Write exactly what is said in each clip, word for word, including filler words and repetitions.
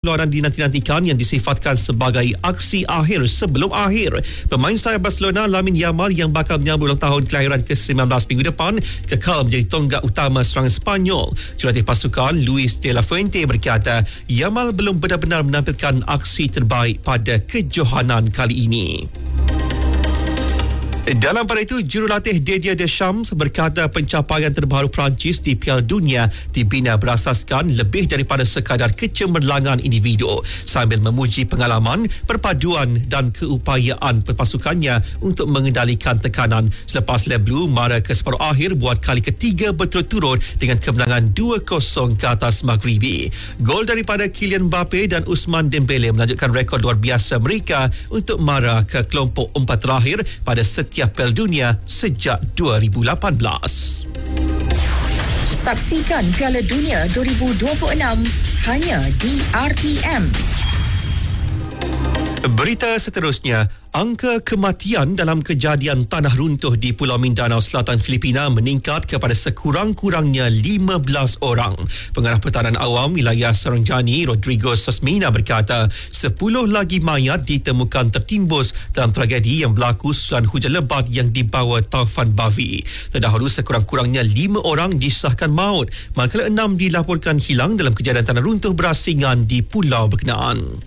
Keluaran dinanti-nantikan yang disifatkan sebagai aksi akhir sebelum akhir. Pemain sayap Barcelona Lamine Yamal yang bakal menyambut ulang tahun kelahiran ke sembilan belas minggu depan kekal menjadi tonggak utama serangan Sepanyol. Jurulatih pasukan Luis de la Fuente berkata Yamal belum benar-benar menampilkan aksi terbaik pada kejohanan kali ini. Dalam pada itu, jurulatih Didier Deschamps berkata pencapaian terbaru Perancis di Piala Dunia dibina berasaskan lebih daripada sekadar kecemerlangan individu sambil memuji pengalaman, perpaduan dan keupayaan pasukannya untuk mengendalikan tekanan selepas Le Bleu mara ke separuh akhir buat kali ketiga berturut-turut dengan kemenangan dua kosong ke atas Maghribi. Gol daripada Kylian Mbappe dan Ousmane Dembele melanjutkan rekod luar biasa mereka untuk mara ke kelompok empat terakhir pada setiap Piala Dunia sejak dua ribu lapan belas. Saksikan Piala Dunia dua ribu dua puluh enam hanya di R T M. Berita seterusnya, angka kematian dalam kejadian tanah runtuh di Pulau Mindanao Selatan Filipina meningkat kepada sekurang-kurangnya lima belas orang. Pengarah Pertahanan Awam Wilayah Sarangani, Rodrigo Sasmina berkata, sepuluh lagi mayat ditemukan tertimbus dalam tragedi yang berlaku susulan hujan lebat yang dibawa taufan Bavi. Terdahulu sekurang-kurangnya lima orang disahkan maut, manakala enam dilaporkan hilang dalam kejadian tanah runtuh berasingan di pulau berkenaan.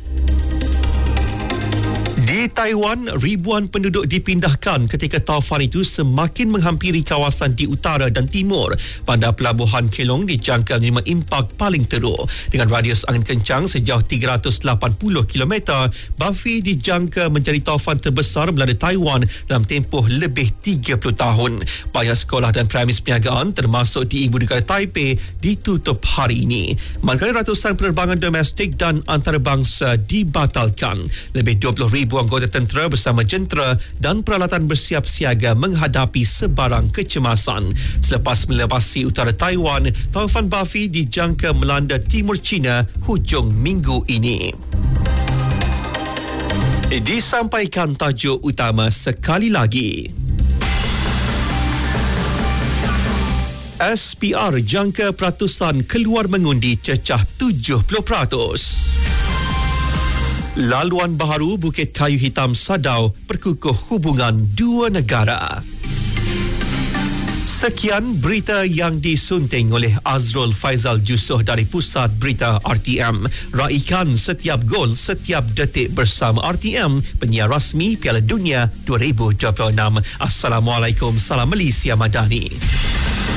Di Taiwan, ribuan penduduk dipindahkan ketika taufan itu semakin menghampiri kawasan di utara dan timur. Bandar Pelabuhan Kelong dijangka menerima impak paling teruk. Dengan radius angin kencang sejauh tiga ratus lapan puluh kilometer, Bavi dijangka menjadi taufan terbesar melanda Taiwan dalam tempoh lebih tiga puluh tahun. Banyak sekolah dan premis perniagaan termasuk di ibu negara Taipei ditutup hari ini. Manakala ratusan penerbangan domestik dan antarabangsa dibatalkan. Lebih dua puluh ribu anggota tentera bersama jentera dan peralatan bersiap siaga menghadapi sebarang kecemasan. Selepas melepasi utara Taiwan, taufan Bavi dijangka melanda timur China hujung minggu ini. Disampaikan tajuk utama sekali lagi. S P R jangka peratusan keluar mengundi cecah tujuh puluh peratus. Laluan baharu Bukit Kayu Hitam Sadau perkukuh hubungan dua negara. Sekian berita yang disunting oleh Azrul Faizal Jusoh dari Pusat Berita R T M. Raikan setiap gol, setiap detik bersama R T M, penyiar rasmi Piala Dunia dua ribu dua puluh enam. Assalamualaikum, salam Malaysia Madani.